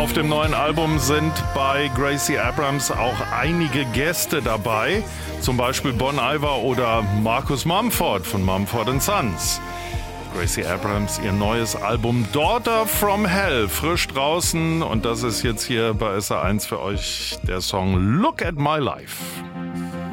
Auf dem neuen Album sind bei Gracie Abrams auch einige Gäste dabei, zum Beispiel Bon Iver oder Marcus Mumford von Mumford & Sons. Gracie Abrams, ihr neues Album Daughter from Hell, frisch draußen, und das ist jetzt hier bei SR1 für euch der Song Look at My Life.